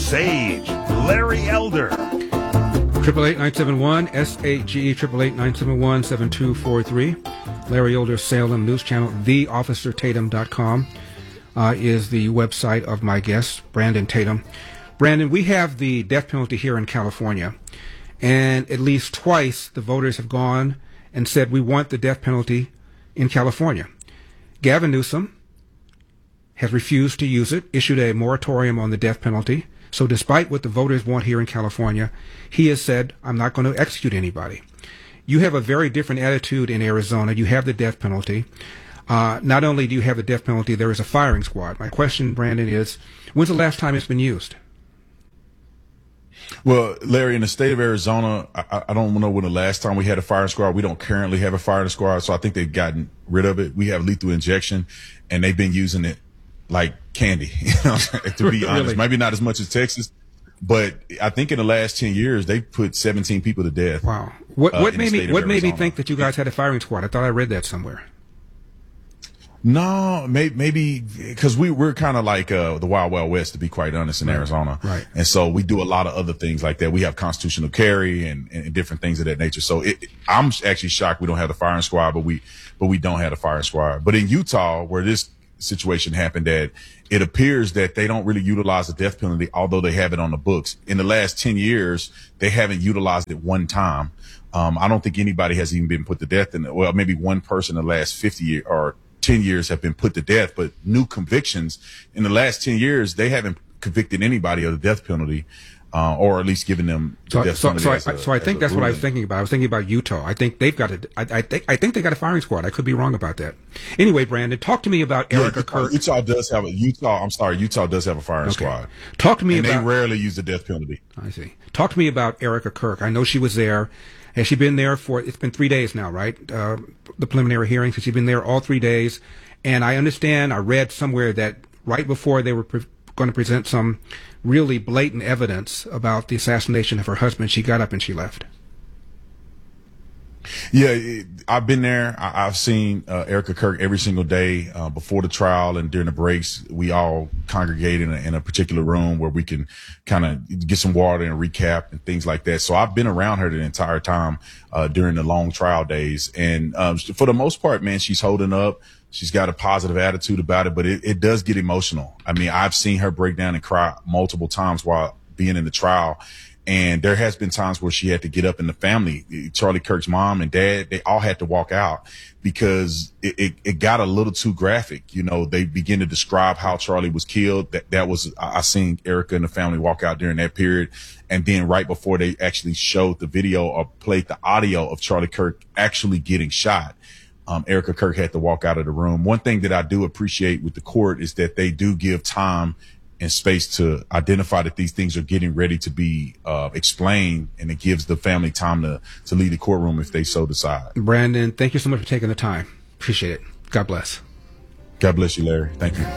Sage, Larry Elder. 888-971-SAGE, 888-971-7243. Larry Elder, Salem News Channel. TheOfficerTatum.com is the website of my guest, Brandon Tatum. Brandon, we have the death penalty here in California, and at least twice the voters have gone and said we want the death penalty in California. Gavin Newsom has refused to use it, issued a moratorium on the death penalty. So despite what the voters want here in California, he has said, I'm not going to execute anybody. You have a very different attitude in Arizona. You have the death penalty. Not only do you have the death penalty, there is a firing squad. My question, Brandon, is when's the last time it's been used? Well, Larry, in the state of Arizona, I don't know when the last time we had a firing squad. We don't currently have a firing squad, so I think they've gotten rid of it. We have lethal injection, and they've been using it like candy, to be honest. Really? Maybe not as much as Texas, but I think in the last 10 years, they've put 17 people to death. Wow. What made me think that you guys had a firing squad? I thought I read that somewhere. No, maybe because we're kind of like the Wild Wild West, to be quite honest, in Arizona. Right. And so we do a lot of other things like that. We have constitutional carry and different things of that nature. So I'm actually shocked we don't have the firing squad, but we don't have the firing squad. But in Utah, where this situation happened, that it appears that they don't really utilize the death penalty, although they have it on the books. In the last 10 years, they haven't utilized it one time. I don't think anybody has even been put to death well, maybe one person in the last 50 years or 10 years have been put to death, but new convictions in the last 10 years, they haven't convicted anybody of the death penalty, or at least given them the death penalty. So I think that's what I was thinking about. I was thinking about Utah. I think they've got I think they got a firing squad. I could be wrong about that. Anyway, Brandon, talk to me about Erica Kirk. Utah does have a firing squad. Talk to me about. They rarely use the death penalty. I see. Talk to me about Erica Kirk. I know she was there. Has she been there it's been 3 days now, right? The preliminary hearings. Has she been there all 3 days? And I understand, I read somewhere that right before they were going to present some really blatant evidence about the assassination of her husband, she got up and she left. Yeah, I've been there. I've seen Erica Kirk every single day before the trial and during the breaks. We all congregate in a particular room where we can kind of get some water and recap and things like that. So I've been around her the entire time during the long trial days. And for the most part, man, she's holding up. She's got a positive attitude about it, but it does get emotional. I mean, I've seen her break down and cry multiple times while being in the trial. And there has been times where she had to get up, and the family, Charlie Kirk's mom and dad, they all had to walk out because it got a little too graphic. You know, they begin to describe how Charlie was killed. That was, I seen Erica and the family walk out during that period. And then right before they actually showed the video or played the audio of Charlie Kirk actually getting shot, Erica Kirk had to walk out of the room. One thing that I do appreciate with the court is that they do give time and space to identify that these things are getting ready to be explained, and it gives the family time to leave the courtroom if they so decide. Brandon, thank you so much for taking the time. Appreciate it. God bless. God bless you, Larry. Thank you.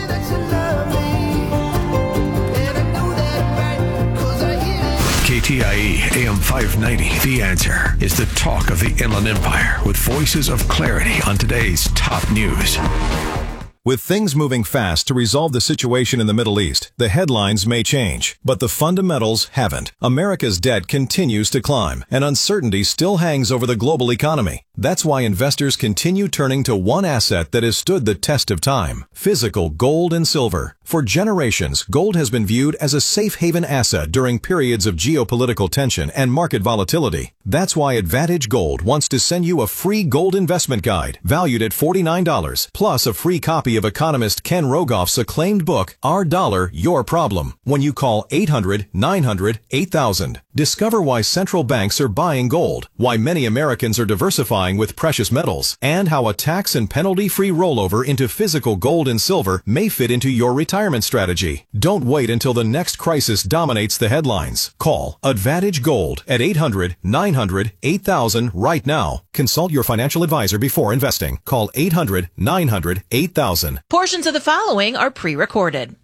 KTIE AM 590, The Answer, is the talk of the Inland Empire, with voices of clarity on today's top news. With things moving fast to resolve the situation in the Middle East, the headlines may change, but the fundamentals haven't. America's debt continues to climb, and uncertainty still hangs over the global economy. That's why investors continue turning to one asset that has stood the test of time: physical gold and silver. For generations, gold has been viewed as a safe haven asset during periods of geopolitical tension and market volatility. That's why Advantage Gold wants to send you a free gold investment guide valued at $49, plus a free copy of economist Ken Rogoff's acclaimed book, Our Dollar, Your Problem, when you call 800-900-8000. Discover why central banks are buying gold, why many Americans are diversifying with precious metals, and how a tax and penalty-free rollover into physical gold and silver may fit into your retirement strategy. Don't wait until the next crisis dominates the headlines. Call Advantage Gold at 800-900-8000 right now. Consult your financial advisor before investing. Call 800-900-8000. Portions of the following are pre-recorded.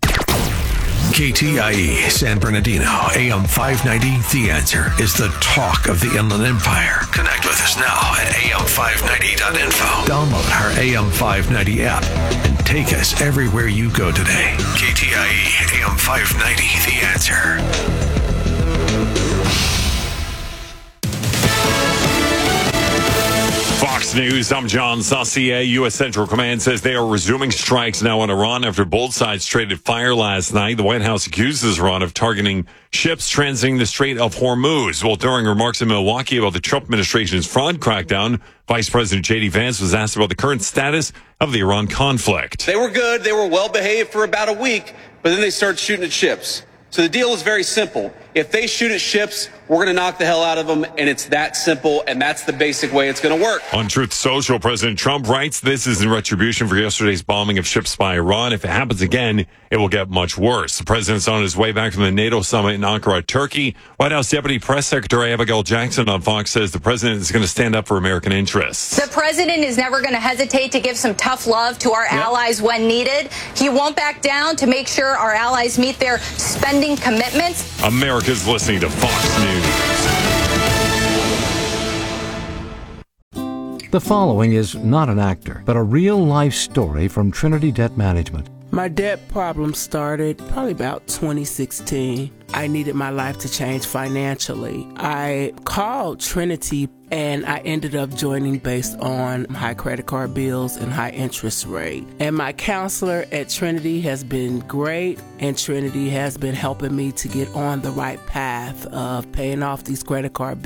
KTIE San Bernardino, AM 590, The Answer, is the talk of the Inland Empire. Connect with us now at am590.info. Download our AM 590 app and take us everywhere you go today. KTIE AM 590, The Answer. Fox News, I'm John Saucier. U.S. Central Command says they are resuming strikes now on Iran after both sides traded fire last night. The White House accuses Iran of targeting ships transiting the Strait of Hormuz. Well, during remarks in Milwaukee about the Trump administration's fraud crackdown, Vice President J.D. Vance was asked about the current status of the Iran conflict. They were good. They were well behaved for about a week, but then they started shooting at ships. So the deal is very simple. If they shoot at ships, we're going to knock the hell out of them, and it's that simple, and that's the basic way it's going to work. On Truth Social, President Trump writes, this is in retribution for yesterday's bombing of ships by Iran. If it happens again, it will get much worse. The president's on his way back from the NATO summit in Ankara, Turkey. White House Deputy Press Secretary Abigail Jackson on Fox says the president is going to stand up for American interests. The president is never going to hesitate to give some tough love to our allies when needed. He won't back down to make sure our allies meet their spending commitments. America's listening to Fox News. The following is not an actor, but a real-life story from Trinity Debt Management. My debt problem started probably about 2016. I needed my life to change financially. I called Trinity and I ended up joining based on high credit card bills and high interest rate. And my counselor at Trinity has been great, and Trinity has been helping me to get on the right path of paying off these credit card bills.